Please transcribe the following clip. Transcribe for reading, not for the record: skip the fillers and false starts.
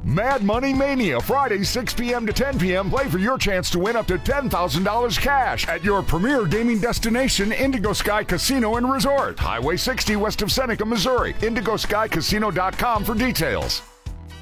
Mad Money Mania, Friday, 6 p.m. to 10 p.m. Play for your chance to win up to $10,000 cash at your premier gaming destination, Indigo Sky Casino and Resort. Highway 60 west of Seneca, Missouri. IndigoSkyCasino.com for details.